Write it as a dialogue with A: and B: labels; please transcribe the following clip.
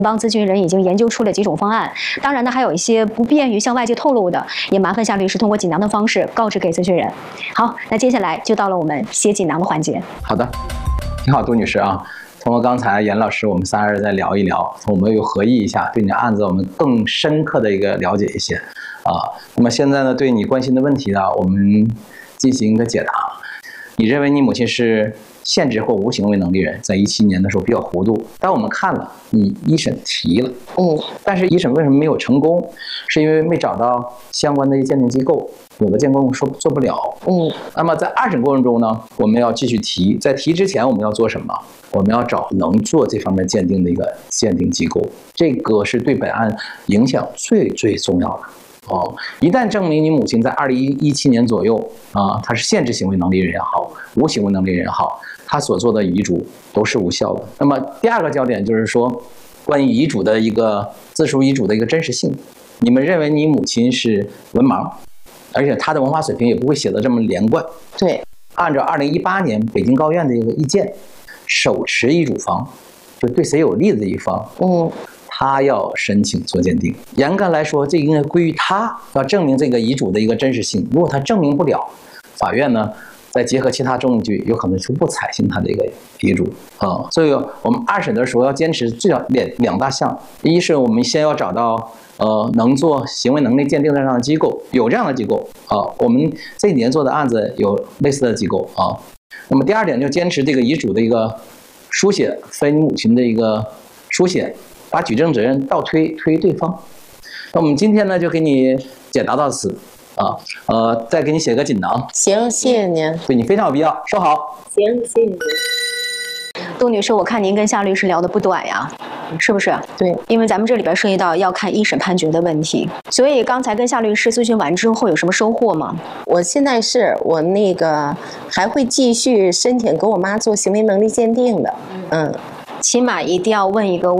A: 帮咨询人已经研究出了几种方案，当然呢，还有一些不便于向外界透露的，也麻烦夏律师通过锦囊的方式告知给咨询人。好，那接下来就到了我们写锦囊的环节。
B: 好的，你好，杜女士啊。通过刚才严老师我们仨人再聊一聊，我们又合议一下，对你的案子我们更深刻的一个了解一些啊。那么现在呢，对你关心的问题呢，我们进行一个解答。你认为你母亲是限制或无行为能力人，在17年的时候比较糊涂，但我们看了，你一审提了，但是一审为什么没有成功？是因为没找到相关的鉴定机构，有的鉴定说做不了，那么在二审过程中呢，我们要继续提，在提之前我们要做什么？我们要找能做这方面鉴定的一个鉴定机构，这个是对本案影响最重要的。一旦证明你母亲在2017年左右她是限制行为能力人也好，无行为能力人也好，她所做的遗嘱都是无效的。那么第二个焦点就是说，关于遗嘱的一个自述遗嘱的一个真实性。你们认为你母亲是文盲，而且她的文化水平也不会写得这么连贯。
C: 对，
B: 按照2018年北京高院的一个意见，手持遗嘱方，就对谁有利的一方，他要申请做鉴定。严格来说，这应该归于他要证明这个遗嘱的一个真实性。如果他证明不了，法院呢再结合其他证据，有可能是不采信他的一个遗嘱所以我们二审的时候要坚持最少两大项：一是我们先要找到能做行为能力鉴定的这样的机构，有这样的机构我们这几年做的案子有类似的机构那么第二点就坚持这个遗嘱的一个书写分你母亲的一个书写，把举证责任倒推对方。那我们今天呢就给你解答到此再给你写个锦囊。
C: 行，谢谢您，
B: 对你非常有必要，收好。
C: 行，谢谢您。
A: 杜女士，我看您跟夏律师聊得不短呀，是不是？
C: 对，
A: 因为咱们这里边涉及到要看一审判决的问题，所以刚才跟夏律师咨询完之后，有什么收获吗？
C: 我现在我那个还会继续申请给我妈做行为能力鉴定的，起
A: 码一定要问一个